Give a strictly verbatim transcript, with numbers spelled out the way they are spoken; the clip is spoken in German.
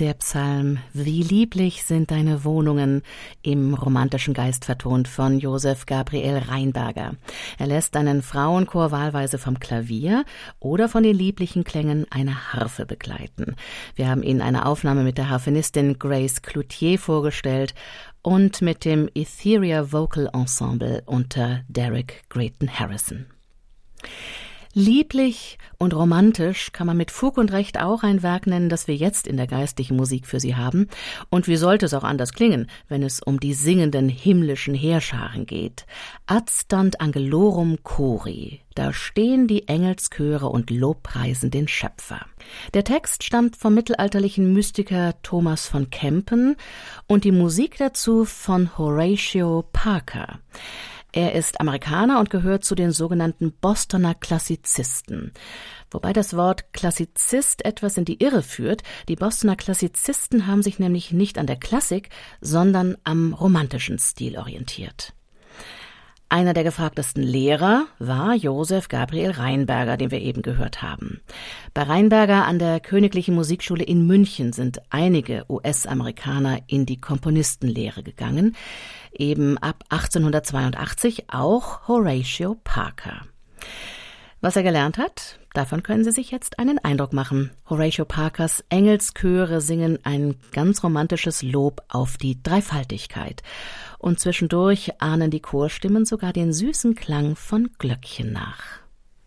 der Psalm »Wie lieblich sind deine Wohnungen« im romantischen Geist vertont von Josef Gabriel Rheinberger. Er lässt einen Frauenchor wahlweise vom Klavier oder von den lieblichen Klängen einer Harfe begleiten. Wir haben Ihnen eine Aufnahme mit der Harfenistin Grace Cloutier vorgestellt und mit dem Etheria Vocal Ensemble unter Derek Creighton Harrison. Lieblich und romantisch kann man mit Fug und Recht auch ein Werk nennen, das wir jetzt in der geistlichen Musik für Sie haben. Und wie sollte es auch anders klingen, wenn es um die singenden himmlischen Heerscharen geht? Adstant angelorum chori. Da stehen die Engelschöre und lobpreisen den Schöpfer. Der Text stammt vom mittelalterlichen Mystiker Thomas von Kempen und die Musik dazu von Horatio Parker. Er ist Amerikaner und gehört zu den sogenannten Bostoner Klassizisten. Wobei das Wort Klassizist etwas in die Irre führt. Die Bostoner Klassizisten haben sich nämlich nicht an der Klassik, sondern am romantischen Stil orientiert. Einer der gefragtesten Lehrer war Josef Gabriel Rheinberger, den wir eben gehört haben. Bei Rheinberger an der Königlichen Musikschule in München sind einige U S-Amerikaner in die Komponistenlehre gegangen, eben ab achtzehnhundertzweiundachtzig auch Horatio Parker. Was er gelernt hat, davon können Sie sich jetzt einen Eindruck machen. Horatio Parkers Engelschöre singen ein ganz romantisches Lob auf die Dreifaltigkeit. Und zwischendurch ahnen die Chorstimmen sogar den süßen Klang von Glöckchen nach.